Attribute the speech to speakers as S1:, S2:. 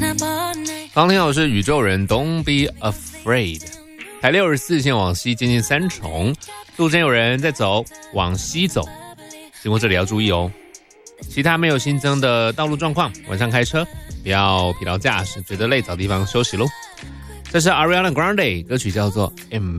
S1: 刚听到是宇宙人 Don't Be Afraid。台64线往西接近三重，路边有人在走，往西走，经过这里要注意哦。其他没有新增的道路状况，晚上开车不要疲劳驾驶，觉得累找地方休息咯。这是 Ariana Grande， 歌曲叫做